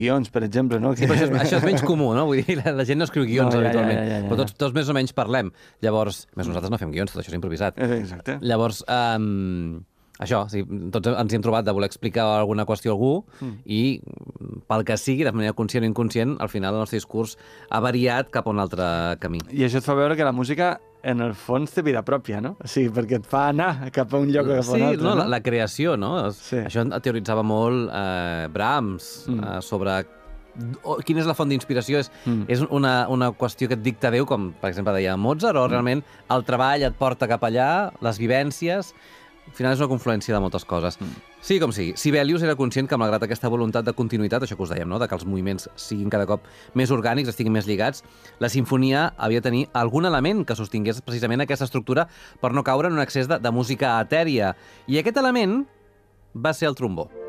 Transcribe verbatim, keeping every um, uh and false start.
guions, per exemple, no? Sí, però això, és, això és menys comú, no? Vull dir, la, la gent no escriu guions No, ja, habitualment, ja, ja, ja, ja. però tots, tots més o menys parlem. Llavors, més nosaltres no fem guions, tot això és improvisat. Exacte. Llavors, um, això, sí, tots ens hi hem trobat de voler explicar alguna qüestió a algú mm. i, pel que sigui, de manera conscient o inconscient, al final el nostre discurs ha variat cap a un altre camí. I això et fa veure que la música, en el fons, té vida pròpia, no? O sigui, perquè et fa anar cap a un lloc o cap a sí, un altre, no? no? La, la creació, no? Sí. Això teoritzava molt eh, Brahms mm. eh, sobre quina és la font d'inspiració. És, mm. és una, una qüestió que et dicta Déu, com per exemple deia Mozart, o mm. realment el treball et porta cap allà, les vivències. Al final és una confluència de moltes coses. Mm. Sí, com sigui. Sibelius era conscient que, malgrat aquesta voluntat de continuïtat, això que us dèiem, no? De que els moviments siguin cada cop més orgànics, estiguin més lligats, la sinfonia havia de tenir algun element que sostingués precisament aquesta estructura per no caure en un excés de, de música etèria. I aquest element va ser el trombó.